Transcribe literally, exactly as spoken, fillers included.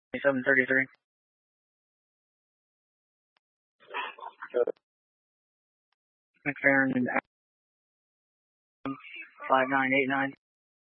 seven thirty-three. McFerrin and five nine eight nine.